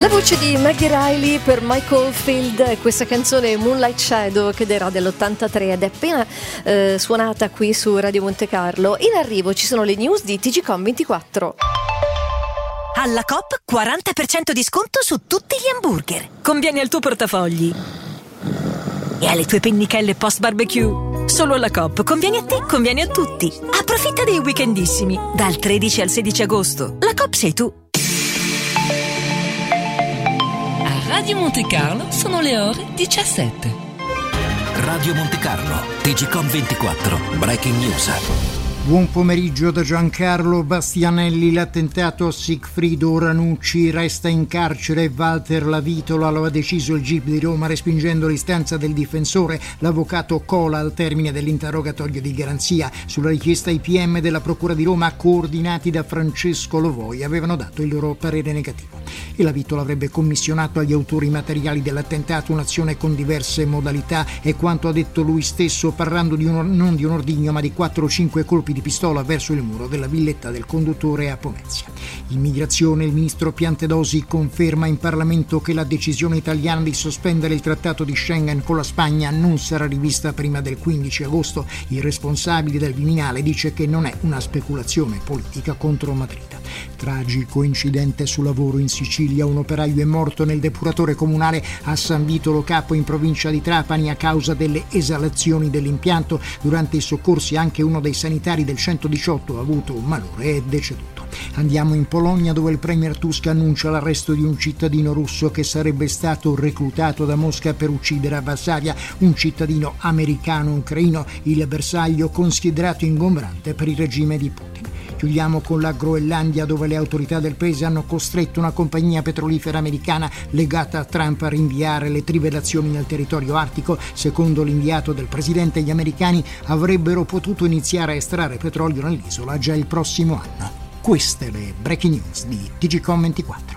La voce di Maggie Riley per Michael Field, questa canzone Moonlight Shadow che era dell'83 ed è appena suonata qui su Radio Monte Carlo. In arrivo ci sono le news di TGCOM24. Alla Coop 40% di sconto su tutti gli hamburger. Conviene al tuo portafogli e alle tue pennichelle post barbecue. Solo alla Coop conviene a te, conviene a tutti. Approfitta dei weekendissimi dal 13 al 16 agosto. La Coop sei tu. Radio Monte Carlo sono le ore 17. Radio Monte Carlo, TGCOM24, Breaking News. Buon pomeriggio da Giancarlo Bastianelli. L'attentato a Sigfrido Ranucci, resta in carcere Walter Lavitola, lo ha deciso il GIP di Roma respingendo l'istanza del difensore. L'avvocato Cola al termine dell'interrogatorio di garanzia sulla richiesta ai PM della Procura di Roma coordinati da Francesco Lovoi avevano dato il loro parere negativo. E Lavitola avrebbe commissionato agli autori materiali dell'attentato un'azione con diverse modalità e quanto ha detto lui stesso, parlando non di un ordigno ma di 4 o 5 colpi di pistola verso il muro della villetta del conduttore a Pomezia. Immigrazione, il ministro Piantedosi conferma in Parlamento che la decisione italiana di sospendere il trattato di Schengen con la Spagna non sarà rivista prima del 15 agosto. Il responsabile del Viminale dice che non è una speculazione politica contro Madrid. Tragico incidente sul lavoro in Sicilia, un operaio è morto nel depuratore comunale a San Vitolo Capo in provincia di Trapani a causa delle esalazioni dell'impianto. Durante i soccorsi anche uno dei sanitari del 118 ha avuto un malore e è deceduto. Andiamo in Polonia dove il premier Tusk annuncia l'arresto di un cittadino russo che sarebbe stato reclutato da Mosca per uccidere a Varsavia un cittadino americano-ucraino, il bersaglio considerato ingombrante per il regime di Putin. Chiudiamo con la Groenlandia dove le autorità del paese hanno costretto una compagnia petrolifera americana legata a Trump a rinviare le trivellazioni nel territorio artico. Secondo l'inviato del presidente, gli americani avrebbero potuto iniziare a estrarre petrolio nell'isola già il prossimo anno. Queste le breaking news di TGCOM24.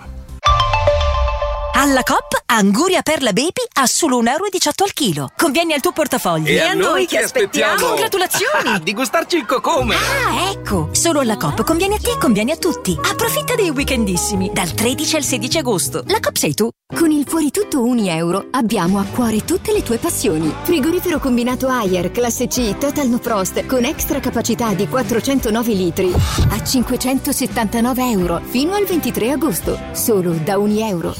Alla Coop, Anguria Perla Baby a solo €1,18 al chilo. Conviene al tuo portafoglio. E a noi che aspettiamo? Congratulazioni! Di gustarci il cocome! Ah, ecco! Solo alla Coop conviene a te, conviene a tutti. Approfitta dei weekendissimi dal 13 al 16 agosto. La Coop sei tu. Con il fuori tutto €1 abbiamo a cuore tutte le tue passioni. Frigorifero combinato Haier classe C Total No Frost con extra capacità di 409 litri a €579 fino al 23 agosto. Solo da €1.